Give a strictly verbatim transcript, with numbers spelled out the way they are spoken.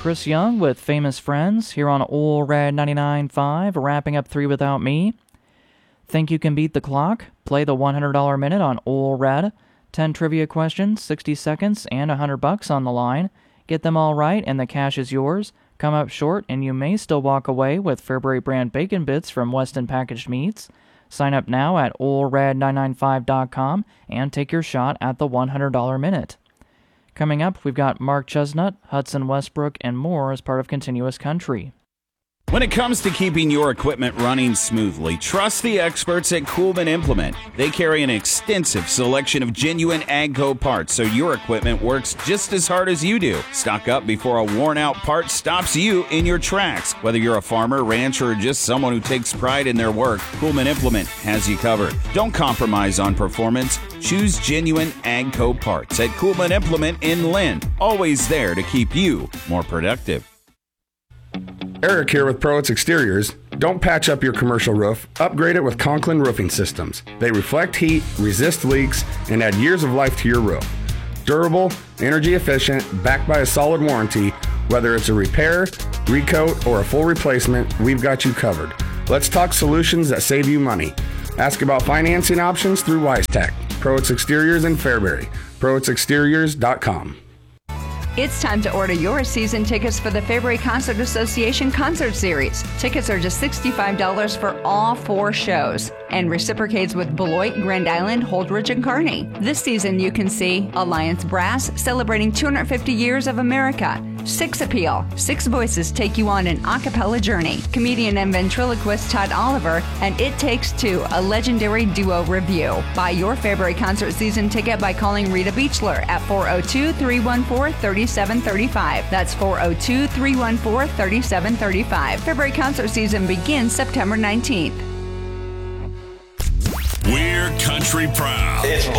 Chris Young with Famous Friends here on Old Red ninety-nine point five, wrapping up Three Without Me. Think you can beat the clock? Play the one hundred dollars minute on Old Red. ten trivia questions, sixty seconds, and one hundred bucks on the line. Get them all right and the cash is yours. Come up short and you may still walk away with Fairbury brand bacon bits from Weston Packaged Meats. Sign up now at old red nine nine five dot com and take your shot at the one hundred dollars minute. Coming up, we've got Mark Chestnut, Hudson Westbrook, and more as part of Continuous Country. When it comes to keeping your equipment running smoothly, trust the experts at Kuhlman Implement. They carry an extensive selection of genuine AGCO parts so your equipment works just as hard as you do. Stock up before a worn-out part stops you in your tracks. Whether you're a farmer, rancher, or just someone who takes pride in their work, Kuhlman Implement has you covered. Don't compromise on performance. Choose genuine AGCO parts at Kuhlman Implement in Lynn. Always there to keep you more productive. Eric here with Proitz Exteriors. Don't patch up your commercial roof. Upgrade it with Conklin Roofing Systems. They reflect heat, resist leaks, and add years of life to your roof. Durable, energy efficient, backed by a solid warranty. Whether it's a repair, recoat, or a full replacement, we've got you covered. Let's talk solutions that save you money. Ask about financing options through WiseTech. Proitz Exteriors in Fairbury. Proitz Exteriors dot com. It's time to order your season tickets for the Fairbury Concert Association Concert Series. Tickets are just sixty-five dollars for all four shows and reciprocates with Beloit, Grand Island, Holdridge, and Kearney. This season you can see Alliance Brass celebrating two hundred fifty years of America. Six Appeal. Six voices take you on an a cappella journey. Comedian and ventriloquist Todd Oliver and It Takes Two, a legendary duo review. Buy your Fairbury Concert season ticket by calling Rita Beechler at four oh two, three one four, three seven three five. That's four oh two, three one four, three seven three five. Fairbury Concert season begins September nineteenth. We're country proud. It's